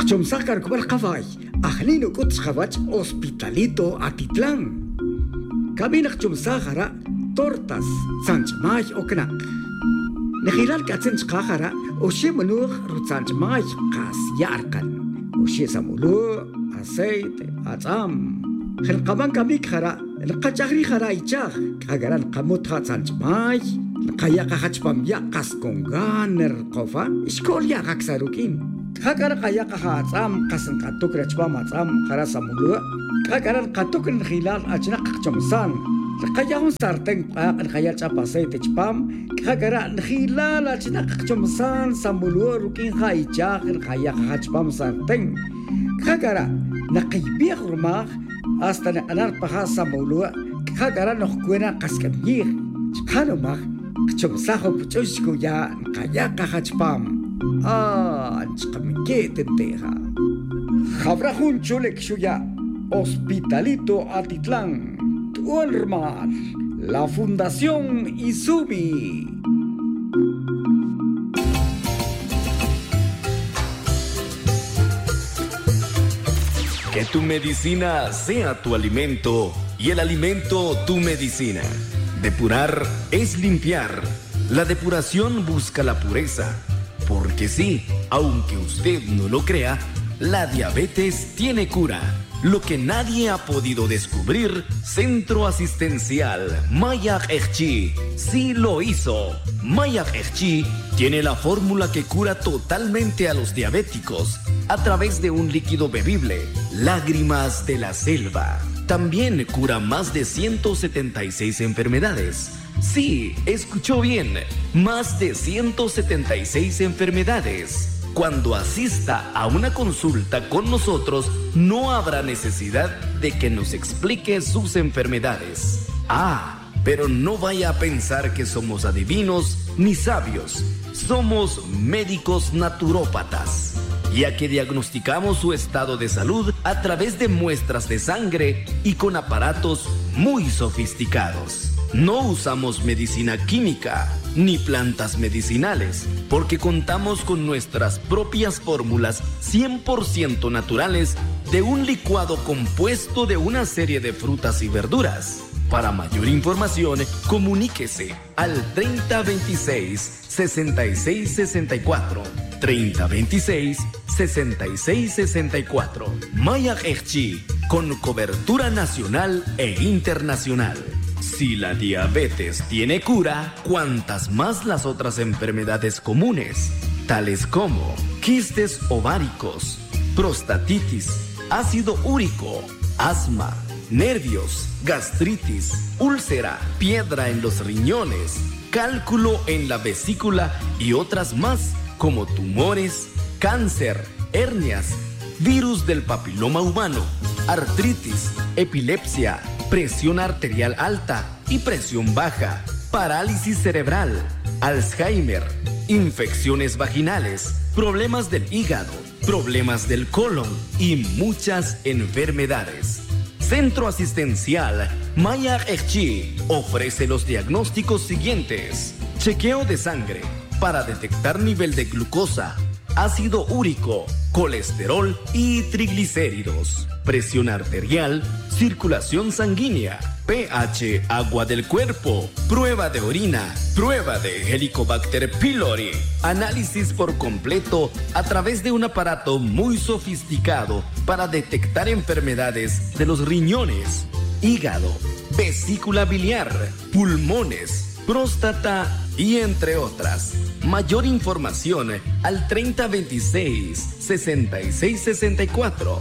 Chomsakar kubal kafay, ahlino kuts khabach Hospitalito Atitlán. Kabinak chomsakara tortas sanchmay oknak. Nehilal katzen chkakara oshe manuch rutsanchmay kas yarkan. Oshe samulu aceite atzam. Khilqaban kamik khara القجاري خرايجاه كأجران قموت خاتسانج ماي القياقة خاتشبام يقاس كونغان القفا إشكول يقاك ساروكين كأجران قياقة خاتسام قاسن قاتوك رجبام أتسام خراسة ملوء كأجران قاتوك الخلال أجناق جمسان القياقون سارتين قاق الخيال شاباسي تجبام كأجران خلال أجناق جمسان سملوء روكين خايجاه القياقة خاتشبام سارتين كأجران نقيبيخ رماخ hasta anar pahasa maulua kagara no kuena kaskabir kanumag chumsaho puchusku ya kaya kahachpam chkamiketenteja jabrajun chulek shuya Hospitalito Atitlán Tuolmar la Fundación Izumi. Que tu medicina sea tu alimento y el alimento tu medicina. Depurar es limpiar. La depuración busca la pureza. Porque sí, aunque usted no lo crea, la diabetes tiene cura. Lo que nadie ha podido descubrir, Centro Asistencial Mayak Echchi sí lo hizo. Mayak Echchi tiene la fórmula que cura totalmente a los diabéticos a través de un líquido bebible, Lágrimas de la Selva. También cura más de 176 enfermedades. Sí, escuchó bien, más de 176 enfermedades. Cuando asista a una consulta con nosotros, no habrá necesidad de que nos explique sus enfermedades. Pero no vaya a pensar que somos adivinos ni sabios. Somos médicos naturópatas, ya que diagnosticamos su estado de salud a través de muestras de sangre y con aparatos muy sofisticados. No usamos medicina química ni plantas medicinales, porque contamos con nuestras propias fórmulas 100% naturales de un licuado compuesto de una serie de frutas y verduras. Para mayor información, comuníquese al 3026-6664. 3026-6664. Mayak Echchi, con cobertura nacional e internacional. Si la diabetes tiene cura, ¿cuántas más las otras enfermedades comunes? Tales como quistes ováricos, prostatitis, ácido úrico, asma, nervios, gastritis, úlcera, piedra en los riñones, cálculo en la vesícula y otras más como tumores, cáncer, hernias, virus del papiloma humano, artritis, epilepsia, presión arterial alta y presión baja, parálisis cerebral, Alzheimer, infecciones vaginales, problemas del hígado, problemas del colon y muchas enfermedades. Centro Asistencial Mayak Echchi ofrece los diagnósticos siguientes: chequeo de sangre para detectar nivel de glucosa, ácido úrico, colesterol y triglicéridos, presión arterial, circulación sanguínea, pH, agua del cuerpo, prueba de orina, prueba de Helicobacter pylori, análisis por completo a través de un aparato muy sofisticado para detectar enfermedades de los riñones, hígado, vesícula biliar, pulmones, próstata y entre otras. Mayor información al 3026-6664.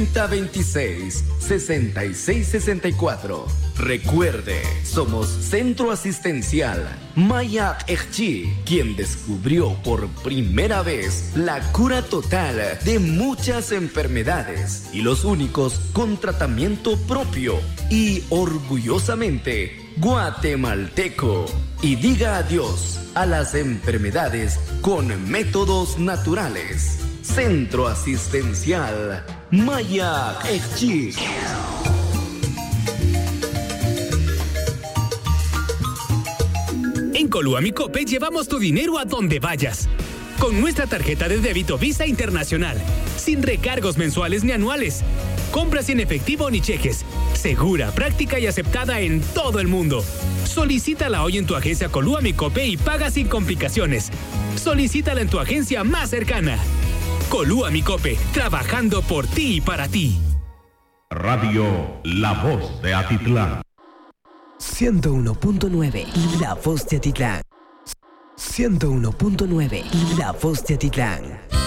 3026-6664. Recuerde, somos Centro Asistencial Mayak Echchi, quien descubrió por primera vez la cura total de muchas enfermedades y los únicos con tratamiento propio y orgullosamente guatemalteco. Y diga adiós a las enfermedades con métodos naturales. Centro Asistencial Mayak Echchi. En Coluamicope llevamos tu dinero a donde vayas. con nuestra tarjeta de débito Visa Internacional, sin recargos mensuales ni anuales. Compras sin efectivo ni cheques. Segura, práctica y aceptada en todo el mundo. Solicítala hoy en tu agencia Colúa Micope y paga sin complicaciones. Solicítala en tu agencia más cercana. Colúa Micope, trabajando por ti y para ti. Radio La Voz de Atitlán. 101.9, La Voz de Atitlán. 101.9, La Voz de Atitlán.